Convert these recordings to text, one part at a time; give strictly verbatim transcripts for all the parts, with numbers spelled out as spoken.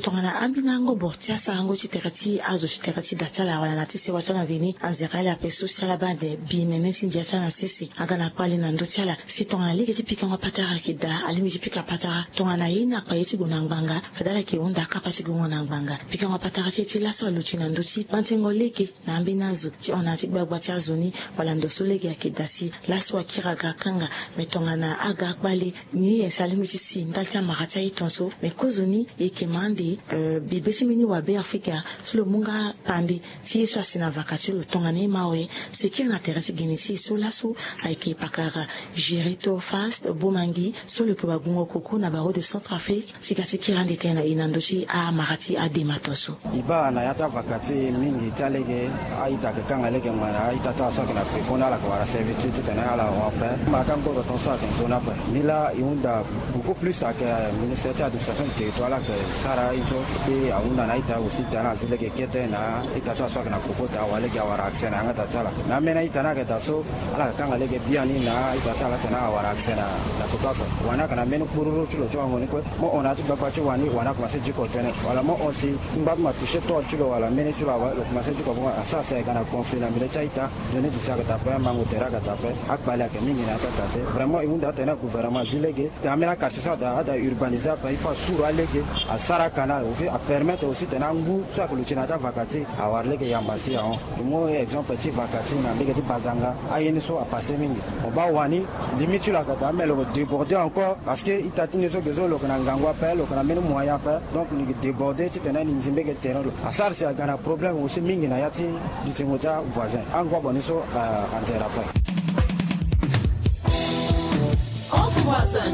tongana ambina ngo bortia sa ngo chiterati azo chiterati datala wala nati se wasana vini anzerala pe social bande binene sindia sana sisi agana pali na ndochala si tongana lege tipika ngo patara kida alimi tipika patara tongana ina pa yeti gonangbanga fadala ki onda kapati gonangbanga pika ngo patara ti la so luchi na ndochi mantingo lege na ambinazo ti onati gbagbatia zoni wala ndosolege akidasi la so akiraga kanga metongana aga pali ni esalimi ti si ndalta marata itonso me kozoni ekemande euh, bibesi mini wabe Afrika solo munga pandi si so asina vakati lo tongane mawe sekir na terasi genesi so laso aike pakara Jerito fast bomangi solo ke bagungo koko na baro de Centrafrique sikati kirande tena inandochi a marati a dematoso iba na yata vakati mingi talege aita ke kanga lege mara aita ta so na pe kona la kwa servitude tena ala wape mata ngo ton so aten zona pa mila iunda beaucoup plus à que ministère de l'administration du territoire là que Sara Ijo et aunda na ita aussi tana zile ke kete na ita ta so na kokota wale ga wara accès na ngata tala na mena ita na ke taso ala kanga lege biani na ita tala tana wara accès na na kokota wana kana mena kururu chulo cho ngoni ko mo ona ti ba pacho wani wana kuma se jiko tene wala mo aussi mba ma toucher to chulo wala mena chulo wa lo kuma se jiko bon asa se kana conflit na mena chaita donner du ça que ta pa mango tera ka ta pa akbala ke mingi na ta ta vraiment iunda tena gouvernement zile ke tamela quartier ça da da urbaniser pa il faut sur alege a sara kana a permettre aussi tenangu soit que le chinata vakati a warle ke yambasi on mo exemple petit vakati na ndege ti bazanga ayeni so a passer mingi on ba wani limite la kata mais le déborder encore parce que itatini so gezo lo kana ngangwa pa lo kana meno moyen pa donc ni déborder ti tenani nzimbe ke terrain a sar c'est un problème aussi mingi na yati du timota voisin angwa boniso a anzera pa Entre voisins.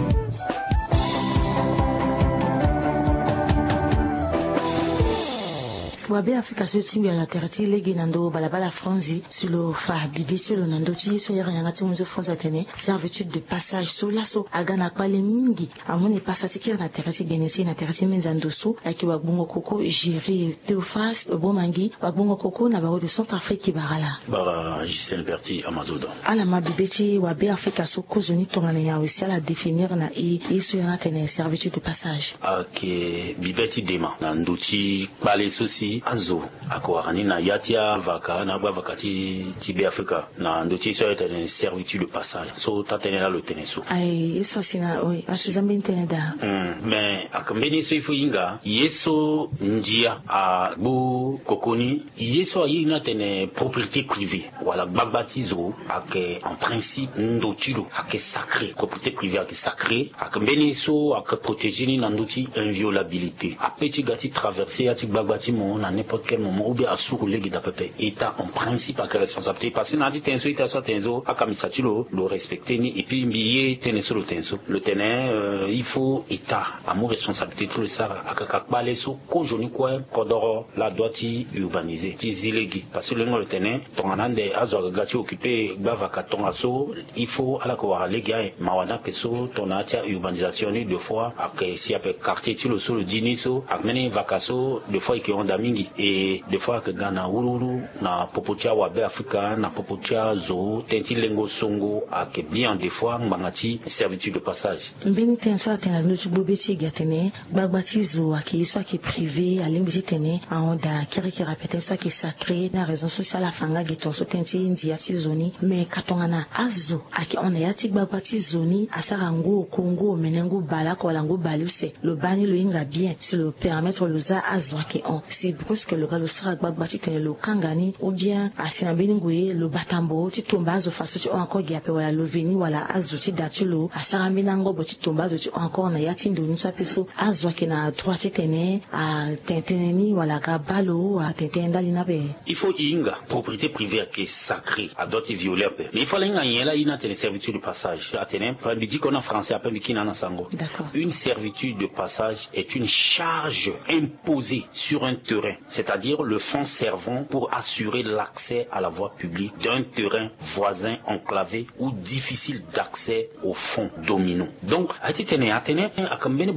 wabe Afrika so timbi ya terati legi nando balabala franzi sur le fa bibi sur le nando ti so yara yanga ti munzo fonza tene servitude de passage so laso agana pale mingi amone passati ki na terati genesi na terati menzando so aki wagbongo koko jiri teofast bomangi wagbongo koko na baro de Centrafrique barala bara Gisèle Berti Amazodo ala mabibi ti wabe Afrika so kozoni tongana ya wesi ala définir na e so yana tene servitude de passage ake bibeti dema na nduti pale sosi azo akoarani na yatia vaka na ba vakati tibe Afrika na ndochi so eta une servitude de passage so tatenela le teneso ai eso sina oi asizambe inteneda mm mais akambeni so ifo inga yeso njia a bu kokoni yeso yina tene propriété privée wala bagbatizo ake en principe ndotilo ake sacré propriété privée ake sacré akambeni so ake protéger ni ndochi inviolabilité a petit gati traverser ati bagbati mo à n'importe quel moment ou bien à sourd les guides à peu près état en principe à responsabilité parce que n'a dit tenso ita soit tenso à kamisatilo le respecter ni et puis billet tenso le tenso le tenant il faut état à mon responsabilité tout le ça à kakakbale so ko joni quoi kodoro la doiti urbaniser dizilegi parce que le le tenant ton anande azo gati occupé bava katonga so il faut à la ko les gars mawana que so ton atia urbanisation deux fois après si après quartier tilo so le diniso à mener vacasso deux fois qui ont mingi et des fois que Ghana ururu na popotia wabe Afrika na popotia zo tenti lengo songo ake bien des fois mbangati servitude de passage mbini tenso atena no tubobeti gatene bagbati zo ake so ake privé alimbisi tene aonda kiri ki rapete so ake sacré na raison sociale afanga geton so tenti ndia ti zoni mais katongana azo ake on yati bagbati zoni asara ngo Congo menengo bala ko lango baluse le bani le inga bien si le permettre le za azo ake on c'est brusque le galo sera bagbati tene le kangani ou bien asina beningwe le batambo ti tomba zo faso ti encore giape wala le veni wala azo ti datulo asara menango bo ti tomba zo ti encore na yati ndonu sa peso azo ake na droite tene a tenteneni wala ka balo a tentenda lina be il faut inga propriété privée qui est sacrée à d'autres violer peu mais il faut l'inga yela ina tene servitude de passage a tene pas dit qu'on en français appelle kina na sango d'accord une servitude de passage est une charge imposée sur un terrain, c'est-à-dire le fonds servant pour assurer l'accès à la voie publique d'un terrain voisin enclavé ou difficile d'accès au fonds dominant. Donc, à titene atene akambene bubango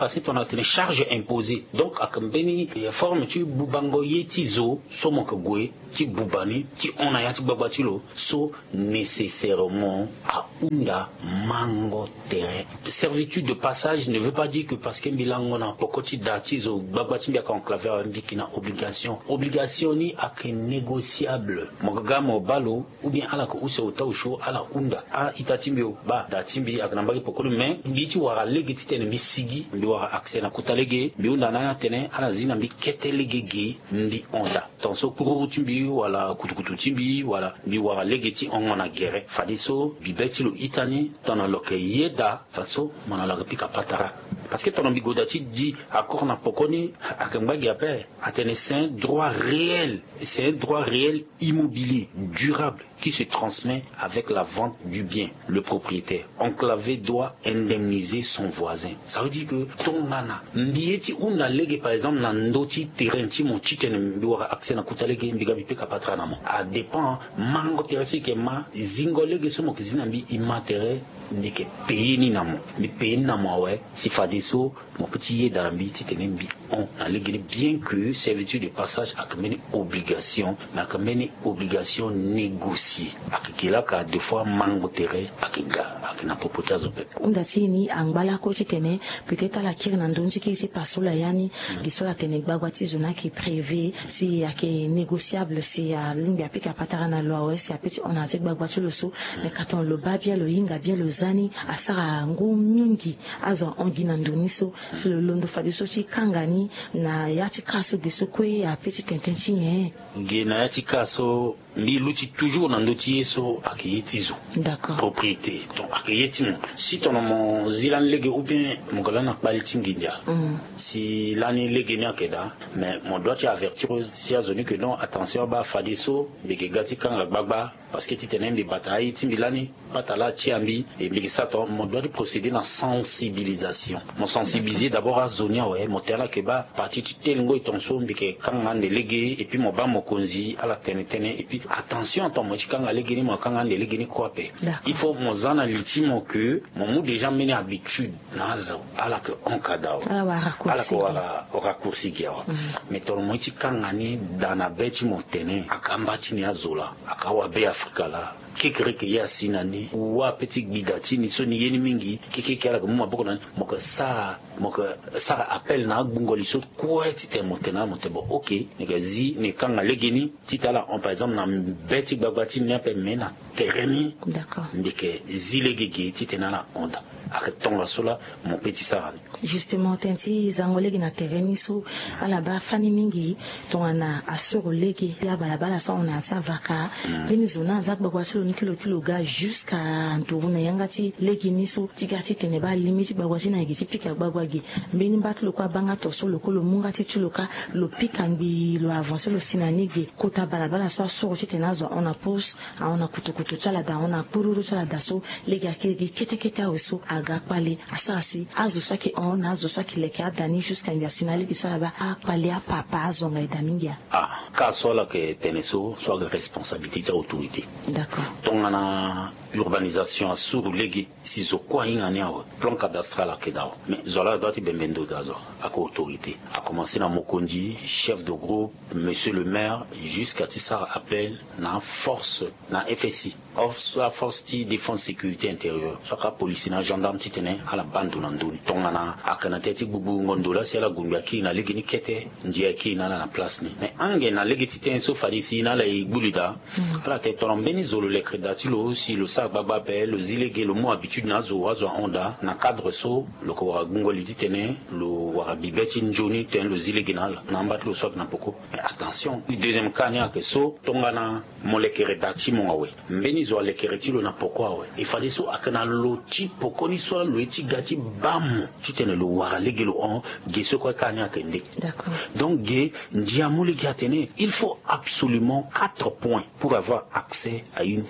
passé ton atene charge imposée. Donc akambeni forme tu bubango yeti zo so mokagwe ti bubani ti onayati babatilo so nécessairement à unda mango terrain. Servitude de passage ne veut pas dire que parce que bilango na pokoti dati zo babati bia enclavé ambikina obligation. Obligation ni ak négociable. Mogama balo ou bien ala ko use otawsho ala unda a itatimbio ba datimbi akanambaki pokolo mais mbiti wara legiti tene bisigi mbi wara accès na kutalege mbi unda na tene ala zina mbi ketelege ge mbi onda tonso kuru timbi wala kutukutu timbi wala mbi wara legiti ongona gere fadiso bibeti lo itani tana loke yeda faso mana la pika patara parce que ton bigodati dit accord na pokoni akambagi ape atene c'est un droit réel c'est un droit réel immobilier durable qui se transmet avec la vente du bien. Le propriétaire enclavé doit indemniser son voisin. Ça veut dire que ton mana mbieti una lege par exemple na ndoti terrain ti mo titene mbiwa accès na kutalege mbiga bipe kapatra na mo a dépend mango terrain ke ma zingo lege somo kizina mbi immatériel ndeke payer ni na mo mi payer na mo ouais si fadiso mon petit darambi titene mbi on na lege bien que servitude de passage a comme une obligation mais comme une obligation négociée akikila ka deux fois mango terrain akiga akina popota zo pepe undati ni angbala ko titene peut-être la kire na ndonji ki si pasula yani gisola tene gbagwati zona ki privé si yake négociable si ya limbi apika patara na loi ouais si apeti on a dit gbagwati lo so mais quand on le ba bien le hinga bien le zani asara ngo mingi azo ongi na ndoniso si le londo fadiso chi kangani na yati kaso giso kwe apeti tentenchi nye ngi na yati kaso li luti toujours na ndoti yeso akiyetizo d'accord propriété donc akiyetimo si ton mon zilan lege ou bien mon gala na qualité nginja mm. si l'année lege ni akeda mais mon doit y avertir si a zone que non attention ba fadiso bege gati kanga gbagba parce que tu tenais des batailles timbilani batala tiambi et bege sato mon doit procéder dans sensibilisation mon sensibiliser d'abord à zonia ouais mon terrain que ba parti tu telingo itonso bege kanga de lege et puis mon ba mo konzi à la tenetene et puis attention ton mo kanga lege ni mo kanga de lege ni kwape il faut mon zana litimo que mon mou déjà mené habitude nazo ala que on kada ala ko wala o raccourci gero mais ton mo kanga ni dana beti mo tene akamba chini azola akawa be Afrika la kekere ke ya sinani wa petit bidati ni so ni yeni mingi keke kala ko mo boko nan mo ko sa mo ko sa appel na bungoli so ko etite mo tena mo tebo OK ne gazi ne kanga legeni titala on par exemple na beti babati ni ape mena terreni d'accord ndike zilegege titena la onda akaton la sola mon petit sarani justement tenti zangolegi na terreni so ala ba fani mingi to ana asuro legi ya balabala so on a sa vaka beni zona zak bagwa so ni kilo kilo ga jusqu'à ntouruna yangati legi niso tigati teneba limite bagwa na giti pika bagwa gi beni bat lo kwa banga to so lo ko lo munga ti tuloka lo pika mbi lo avancer lo sinani gi kota balabala so so ti tenazo on a pose on a kutukutu chala da on a kururu chala da so legi akegi kete kete oso aga pale asasi azo saki on azo saki leki adani jusqu'à mbi sinali ki so ba a pale a papa azo ngai damingia ah ka so la ke teneso so la responsabilité de l'autorité d'accord tongana urbanisation sur legi si zo kwa ingani awo plan cadastral akedao mais zola doti bembendo dazo ak autorité a commencé na mokonji chef de groupe monsieur le maire jusqu'à tissa appel na force na F S I of la force de défense sécurité intérieure soka police na gendarme titene ala bandu nanduni tongana akana teti bubu ngondola si ala gumbia ki na legi ni kete njia ki na na place ni mais ange na legi titen so fadisi na la igulida ala te torombeni zolo le crédatilo si le sa baba pe le zilégué le mot habitude na zo wazo onda na cadre so le ko wa gungoli titene le wa bibeti njoni ten le zilégué na na mbat lo soit na poko mais attention deuxième cas nya que so tongana molekere dati mo awe mbeni zo lekere tilo na poko awe il fallait so akana loti poko ni so lo eti gati bam titene le wa légé lo on ge so ko kanya kende d'accord donc ge ndia mo le gatene il faut absolument quatre points pour avoir accès à une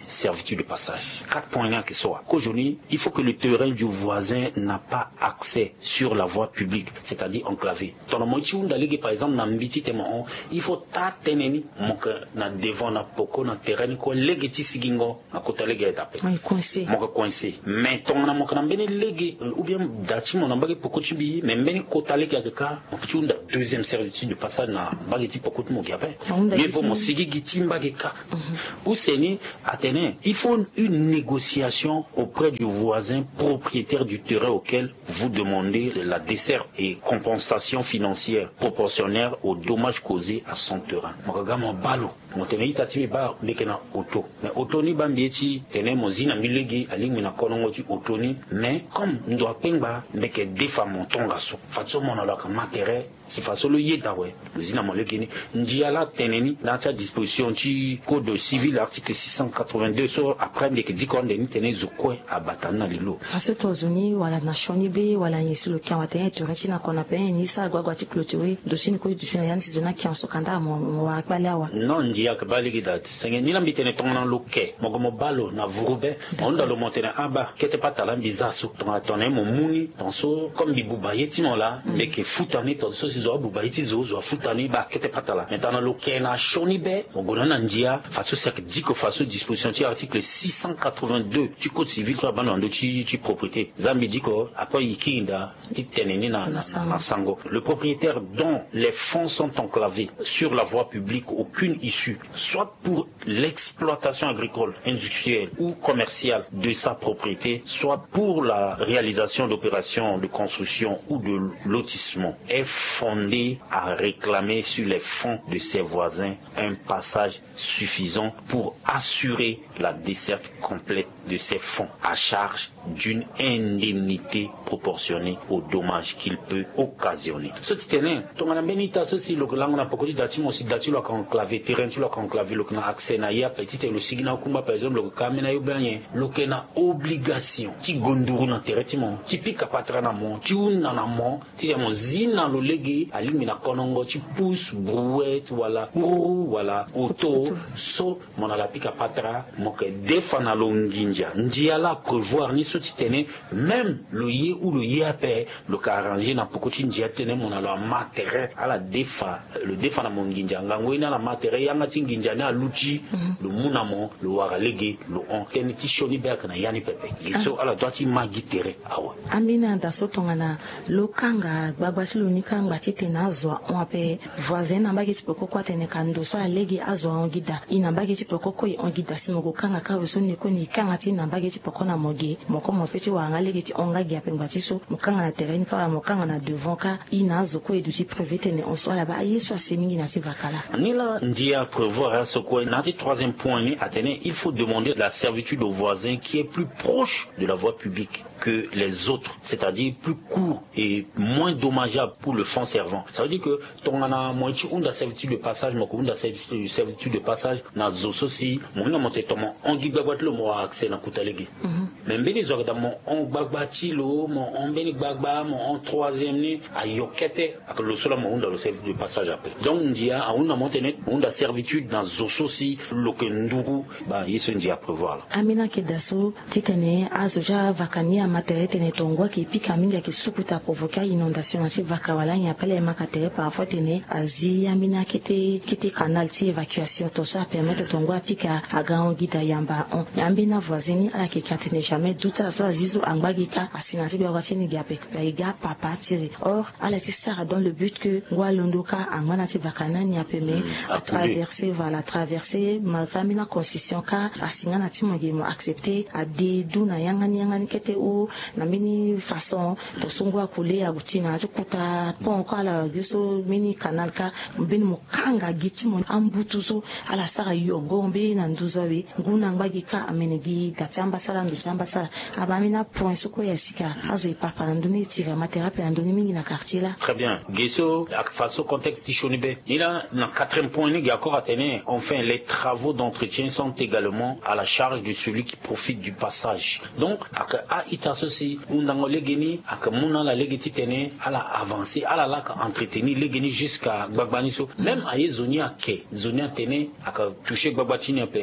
servitude de passage. Quatre points là que soit. Qu'aujourd'hui, il faut que le terrain du voisin n'a pas accès sur la voie publique, c'est-à-dire enclavé. Ton moitié ou d'aller par exemple dans mbiti temo, il faut ta teneni moka na devant na poko na terrain ko legeti sigingo na kota lege tape. Oui, coincé. Moka coincé. Mais ton na moka na bene lege ou bien dati mon ambage poko chibi, mais bene kota lege akaka, moki ou da deuxième servitude de passage na bageti poko mo gabe. Mais pour mo sigi giti mbageka. Ou seni atene, il faut une négociation auprès du voisin propriétaire du terrain auquel vous demandez la desserte et compensation financière proportionnelle aux dommages causés à son terrain. Mon balo, mon tenei tati ba lekena auto. Mais auto ni bambieti tene mozina milegi alingi na konongoti auto ni, mais comme ndo apengba meke defa montonga so. Fatso mona la matériel, si faso le yedawe, zina molekini ndiala teneni na ta disposition ti code civil article six cent quatre-vingt-deux sur après meke dikonde ni tene zukwe abatana lilo. Aso tozuni wala na shonibe wala yesi lo kya watene tureti na kona pe ni sa gwa gwa ti clôturer dossier ni ko du fina yansi zona ki anso kanda mo wa balawa. Non ndia ka baligi dat. Senge ni lambi tene tongana loke mo mo balo na vurube onda lo montene aba kete patala bizasu tonga tone mo muni tonso comme bibuba yeti mo la meke futani tonso si zo buba yeti zo zo futani ba kete patala maintenant loke na shonibe mo gona na ndia faso sak diko faso disposition ti article six cent quatre-vingt-deux du code civil sur bano ndo ti ti propriété zambi diko après ikinda ti teneni na na sango. Le propriétaire dont les fonds sont enclavés sur la voie publique, aucune issue, soit pour l'exploitation agricole, industrielle ou commerciale de sa propriété, soit pour la réalisation d'opérations de construction ou de lotissement, est fondé à réclamer sur les fonds de ses voisins un passage suffisant pour assurer la desserte complète de ces fonds à charge d'une indemnité proportionnée aux dommages qu'il peut occasionner. Ce qui tenait, ton benita ceci le langue na pokoti dati mo si dati lo conclavé terrain tu lo conclavé lo na accès na ya petit le signa kumba par exemple le kamena yo banye lo na obligation ti gonduru na terrain ti mo ti pika patra na mo ti una na mo ti mo zina lo legi alimi na konongo ti pousse brouette wala uru wala auto so mona la pika patra mo ke defana lo nginja ndia la prévoir ni so ti tenait même le yé ou le yé apé le ka arrangé na pokoti ndia tenait mon alors matériel à la défa le défa na monginja ngangwina la matériel yanga tinginja na luchi le munamo le waralege le on teniti shoni beka na yani pepe giso ala doati magitere awa amina daso tongana lokanga babati lonika ngati tenazo on ape voisin na bagiti poko kwa tene kando so alege azo ongida ina bagiti poko ko ongida simogo kanga ka so ni ko ni kanga ti na bagiti poko na moge moko mo peti wa ngalege ti onga gi apengba ti so mokanga na terrain ka mokanga na devant ka ina zo ko edu ti privé tene on so la ba yeso asemingi na ti vakala nila ndia prévoir ce quoi na ti troisième point ni atene il faut demander la servitude au voisin qui est plus proche de la voie publique que les autres, c'est-à-dire plus court et moins dommageable pour le fonds servant. Ça veut dire que ton ana moitié on da servitude de passage, mon on da servitude de passage na zoso si mon monté ton on gi gbagbat le mo accès na kutalegi. Mais mbeni zo da mon on gbagbati lo mon on beni gbagba mon en troisième ni ayokete ak le solo mon da le servitude de passage après. Donc ndia a on a monté net on da servitude na zoso si lo ke nduru ba yeso ndia prévoir là. Amina kedaso titene azoja vakania matériel tene tongwa ki pika mingi ki sukuta provoquer inondation asi vakawala nya pale makatere parfois tene azi amina kete kete canal ti évacuation to ça permettre tongwa pika aga gida yamba on ambina voisine ala ki katene jamais doute so azizo angbagika asina ti biwa chini gape ba iga papa tire or ala ti sara dans le but que ngwa londoka angwana ti vakana nya permet à traverser voilà traverser malgré mina concession ka asinga na ti mo accepter à de duna yanga yanga kete ou na mini façon to sungwa kule agutina akuta pon ko ala giso mini canal ka mbini mukanga gichimo ambutu so ala sara yongo mbe na nduzawe nguna ngbagika amenegi gatamba sala nduzamba sala abamina point soko ya sika azo ipapa nduni tira materape nduni mingi na quartier là. Très bien. Giso ak façon contexte tichonibe. Ila na quatrième point ni encore à tenir. Enfin les travaux d'entretien sont également à la charge de celui qui profite du passage. Donc ak a ita ceci undango legeni akamuna la legeti tene ala avancer ala la ka entretenir legeni jusqu'à gbagbani so même aye zonia ke zonia tene aka toucher gbagbati ni pe geso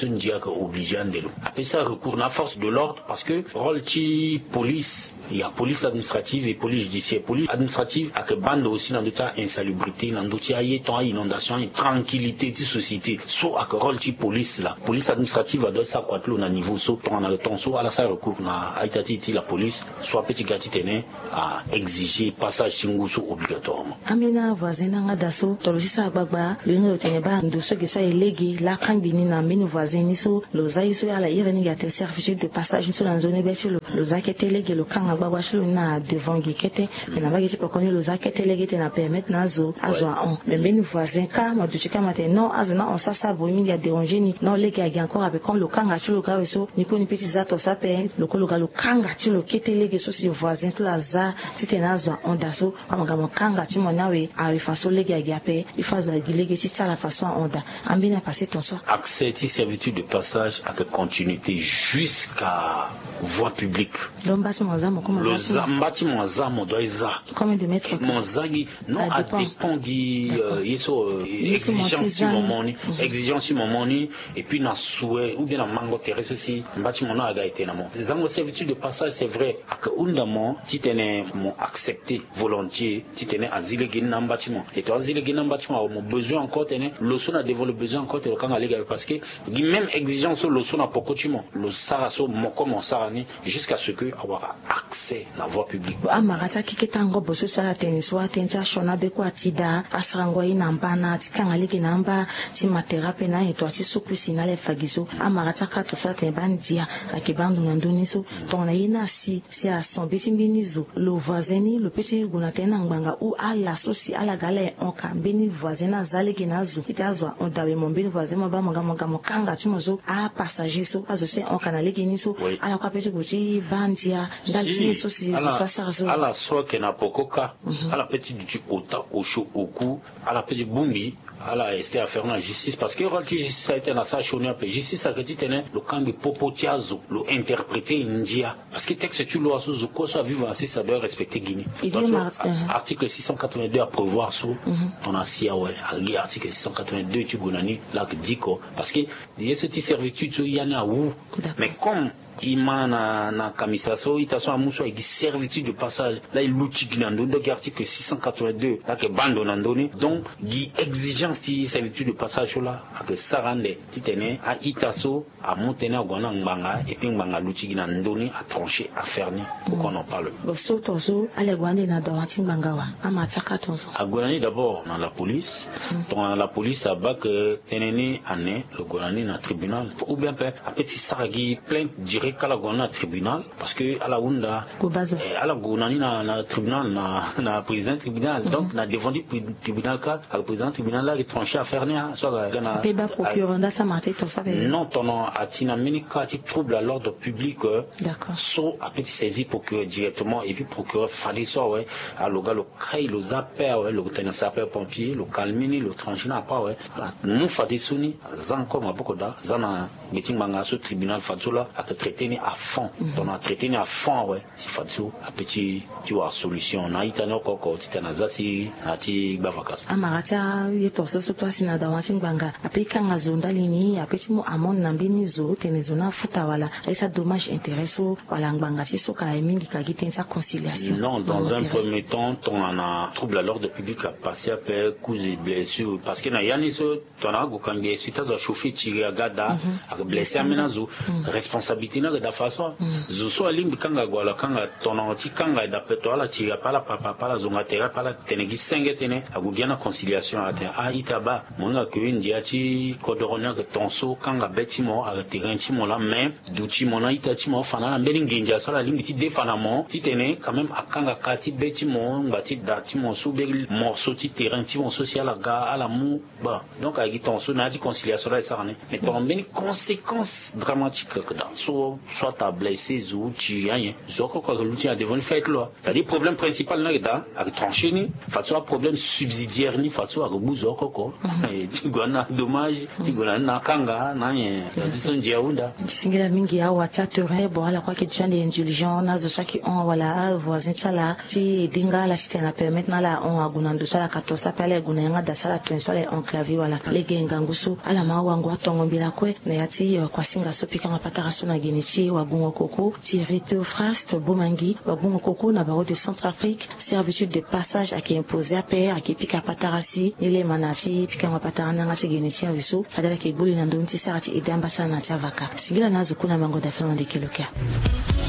ndia que obligé de l'eau. Après ça recours na force de l'ordre parce que rôle ti police, il y a police administrative et police judiciaire. Police administrative a que bande aussi dans l'état insalubrité, dans l'état ton inondation, tranquillité ti société. So a que rôle ti police là. Police administrative a doit ça quoi tout au niveau so ton a ton so à la ça recours na aitati ti la police soit petit gati tene à exiger passage singuso obligatoirement. Amina voisin nga daso tolosisa gbagba lengo tene ba ndo so ke so elegi la kambini na mbini voisin ni so loza iso ya la ireni ga te certificat de passage sur la zone be sur loza ke telege lo kanga gbagba sur na devant gikete na ba giti pokoni loza ke telege te na permettre na zo azo on mais mbini voisin ka ma duchika mate non azo na on sa sa bo mi ga déranger ni non lege ga encore avec comme lo kanga sur lo ka so ni ko ni petit zato sa pe lo ko lo ga lo kanga ti lo ke telege so si voisin to la za ti te na zo on daso amanga mo kanga ti mo nawe a façon lege ga pe il faut zo gilege ti ta la façon onda ambina passer ton soir accès ti servitude de passage à continuité jusqu'à voie publique. Donc bâtiment zamo comment ça bâtiment zamo doit ça combien de mètres mon zagi non à dépend qui yeso exigence sur moment ni exigence sur moment ni et puis na souhait ou bien na mango terrestre aussi bâtiment na a été na mon zango servitude de passage c'est vrai que undamo ti tene mon accepté volontiers ti tene asile gin na bâtiment et toi asile gin na bâtiment mon besoin encore tene le son a développé besoin encore te kanga lega parce que même exigence le son a pokotimo le saraso moko mon sarani jusqu'à ce que avoir accès à la voie publique. Amarata kiketango boso sala teniswa tencha shona beko atida asrango ina mbana tikanga leki namba ti materape na eto ati sukusi na le fagiso amarata kato sala tenbandia akibandu na ndoniso tona ina si si asombi timbinizo le voisin le petit gunatena ngbanga ou ala sosi ala gale on kambini voisin azale kinazo itazo on dawe mombini voisin mba monga monga mokanga timozo a passager so azo se on kanale kiniso ala kwa petit guti bandia ndati so si so sa so ala so ke na pokoka ala petit du ota au chaud au cou ala petit bumbi ala este à faire la justice parce que la justice a été na sa chônia pe justice a dit tene le camp de popotiazo le interpréter india parce que texte tu lo aso ko so vivre ainsi ça doit respecter Guinée. Article six cent quatre-vingt-deux à prévoir sous ton asia ouais article six cent quatre-vingt-deux tu gonani là que dit ko parce que il y a cette servitude il y en a où mais comme ima na na kamisa so itaso amuso avec servitude de passage là il l'outil gnando donc article six cent quatre-vingt-deux là que bando nandoni donc gi exigence ti servitude de passage là avec sarande titene a itaso a montena gona nganga et puis nganga l'outil gnandoni a trancher à ferni pourquoi on en parle bo so tozo ale gwande na dawati nganga wa amataka tozo a gonani d'abord dans la police dans la police a bas que tenene année le gonani na tribunal ou bien peut a petit saragi plainte direct kala gona tribunal parce que ala unda eh, ala gonani na, na tribunal na na président tribunal mm-hmm. donc na défendu tribunal ka le président tribunal là il tranché à faire nia so na peba procureur ndata mate to sabe non tono atina minika ti trouble à l'ordre public d'accord so a petit saisi procureur directement et puis procureur fallait so ouais à le gars le cray le zapper ouais le tenant sapeur pompier le calmini le tranché na pas ouais nous fallait suni zan comme à beaucoup da zana meeting manga so tribunal fatula à traiter à fond on a traité à fond ouais si fatso a petit tu vois solution na itano koko titana zasi ati bavakas amarata yeto so so twasi na dawati nganga apika ngazonda lini apeti mo amon nambini zo tenezona futa wala esa dommage intéressant wala nganga ti so ka mingi ka gitensa conciliation non dans un premier temps on a trouble à l'ordre public à passer après cause de blessure parce que na yani so tona go kangi hospital za chauffer tiri agada a blessé amenazo responsabilité na da façon zuso alimbi kanga gwala kanga tono ti kanga da peto ala tiri pala papa pala zonga tera pala tenegi senge tene agugiana conciliation ate a itaba monga que india ti kodorona que tonso kanga betimo a terrain ti mo la mais duti mona itati mo fana na mbeli nginja sala limbi ti defana mo ti tene quand même akanga kati betimo ngati dati mo subeli morceau ti terrain ti mo social ga ala mu ba donc a tonso na ti conciliation la sarane mais ton beni conséquences dramatiques que dans so soit soit ta blessé ou tu rien zoko quoi que l'outil a devant le fait là c'est-à-dire problème principal là da à trancher ni fa soit problème subsidiaire ni fa soit go zoko ko et tu gona dommage tu gona na kanga na ye disons diaunda singila mingi ya watatu rebo ala kwa kitu ndi indulgent nazo chaki on wala voisin tala ti dinga la cité na permettre na la on aguna ndo sala katosa pale guna nga da sala twensole enclavé wala lege ngangusu ala mawangu atongo mbila kwe na yati kwa singa sopika mapatara sona genichi wagungo koko ti rete frast bomangi wagungo koko na baro de Centrafrique servitude de passage à qui imposé à paix à qui pika patarasi ile manati pika mapatara na ngati genichi awiso fadala ke buli na ndonti sarati idamba sana ti avaka singila nazo kuna mango da fana de keloka